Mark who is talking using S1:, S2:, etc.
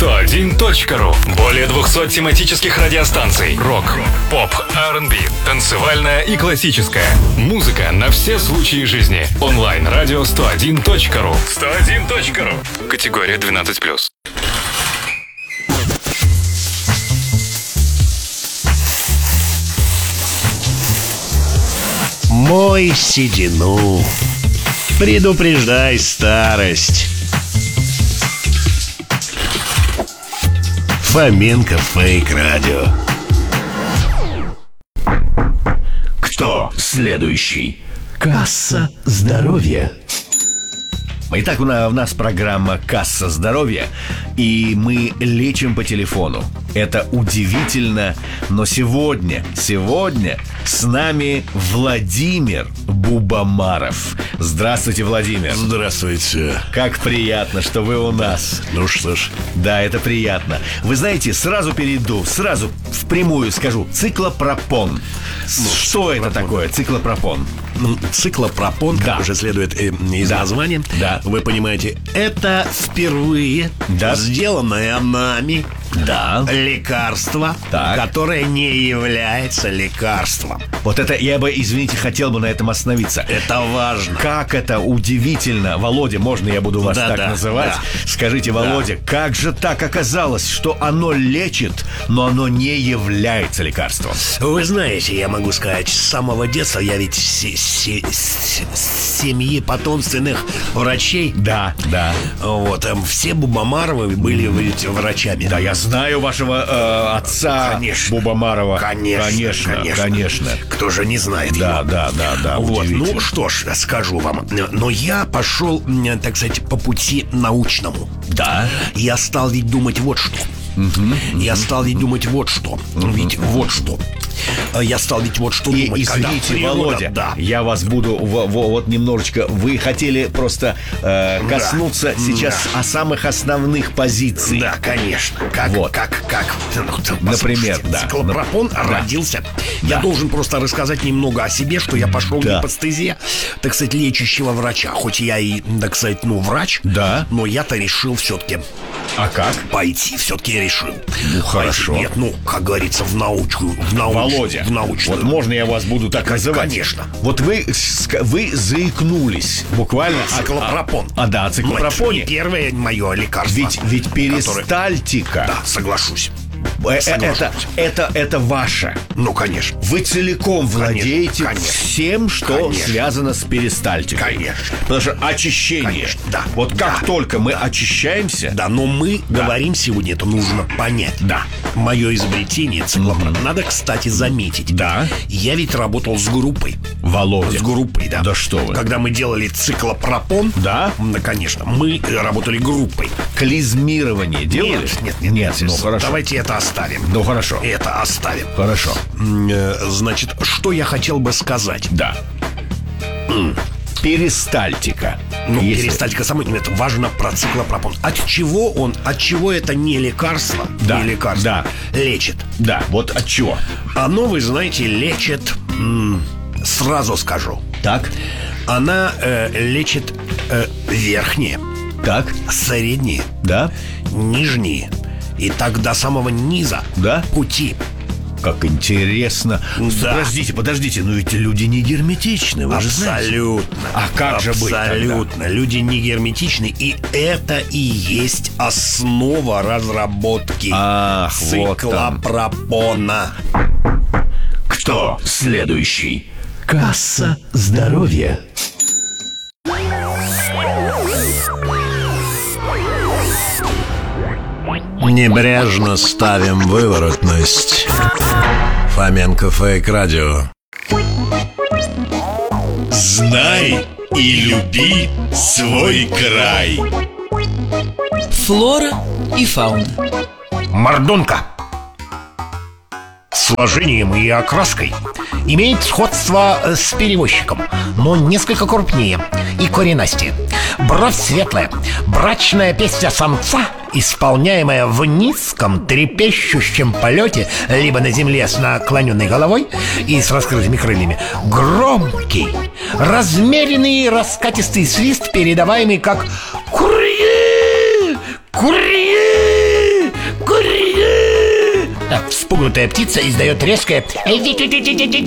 S1: 101.ru. Более 200 тематических радиостанций. Рок, поп, R&B, танцевальная и классическая. Музыка на все случаи жизни. Онлайн-радио 101.ru. 101.ru. Категория 12+.
S2: Мой седину, предупреждай старость. Фоменко Фейк Радио. Кто следующий? Касса здоровья. Итак, у нас программа «Касса здоровья», и мы лечим по телефону. Это удивительно, но сегодня с нами Владимир Бубамаров. Здравствуйте, Владимир.
S3: Здравствуйте.
S2: Как приятно, что вы у нас.
S3: Ну что ж.
S2: Да, это приятно. Вы знаете, сразу впрямую скажу. Циклопропон. Что это такое, циклопропон?
S3: Циклопропон, как уже следует из названия, вы понимаете, это впервые сделанное нами лекарство, которое не является лекарством.
S2: Вот это я бы, извините, хотел бы на этом остановиться.
S3: Это важно.
S2: Как это удивительно. Володя, можно я буду вас так называть? Скажите, Володя, как же так оказалось, что оно лечит, но оно не является лекарством?
S3: Вы знаете, я могу сказать, с самого детства я ведь семьи потомственных врачей.
S2: Да.
S3: Вот, все Бубамаровы были ведь врачами.
S2: Да, я знаю вашего отца.
S3: Конечно.
S2: Бубамарова.
S3: Конечно. Кто же не знает его?
S2: Да.
S3: Вот, ну что ж, скажу вам. Но я пошел, так сказать, по пути научному.
S2: Да.
S3: Я стал ведь думать вот что. Я стал ведь думать вот что. Я стал ведь вот что думать.
S2: Извините, Володя, я вас буду вот немножечко. Вы хотели просто коснуться сейчас о самых основных позициях.
S3: Да, конечно.
S2: Например,
S3: циклопропон родился. Я должен просто рассказать немного о себе, что я пошел не по стезе, так сказать, лечащего врача. Хоть я и, так сказать, врач, но я-то решил все-таки.
S2: А как?
S3: Пойти все-таки решил.
S2: Ну, хорошо.
S3: Нет, как говорится, в научную.
S2: Володя, вот можно я вас буду так называть?
S3: Конечно.
S2: Вот вы заикнулись буквально
S3: циклопропон.
S2: О циклопропоне.
S3: Это первое мое лекарство.
S2: Ведь перистальтика.
S3: Да, соглашусь.
S2: Это ваше.
S3: Ну, конечно.
S2: Вы целиком владеете всем, что связано с перистальтикой.
S3: Конечно.
S2: Потому что очищение. Вот как только мы очищаемся.
S3: Да, но мы говорим сегодня, это нужно понять. Мое изобретение циклопропон. Надо, кстати, заметить. Я ведь работал с группой.
S2: Володя.
S3: С группой,
S2: Да что вы.
S3: Когда мы делали циклопропон. Конечно. Мы работали группой.
S2: Клизмирование делали?
S3: Нет.
S2: Ну, хорошо.
S3: Давайте это оставим.
S2: Ну, хорошо.
S3: Это оставим.
S2: Хорошо.
S3: Значит, что я хотел бы сказать?
S2: Перистальтика.
S3: Перистальтика это важно про циклопропон. От чего это не лекарство?
S2: Да.
S3: Не лекарство.
S2: Лечит. Да, вот от чего?
S3: Оно, вы знаете, лечит. Сразу скажу.
S2: Так.
S3: Она лечит верхние.
S2: Так.
S3: Средние.
S2: Да.
S3: Нижние. И так до самого низа. Пути.
S2: Как интересно. Подождите, но ведь люди не герметичны, вы же знаете.
S3: Абсолютно.
S2: А как же быть тогда?
S3: Абсолютно. Люди не герметичны, и это и есть основа разработки циклопропона.
S2: Кто следующий? Касса здоровья.
S3: Небрежно ставим выворотность. Фоменко Фейк Радио.
S2: Знай и люби свой край.
S4: Флора и фауна.
S3: Мордонка. Сложением и окраской имеет сходство с перевозчиком, но несколько крупнее и коренастее. Бровь светлая, брачная песня самца, исполняемая в низком трепещущем полете, либо на земле с наклоненной головой и с раскрытыми крыльями. Громкий, размеренный раскатистый свист, передаваемый как «Курье! Курье!» Спугнутая птица издает резкое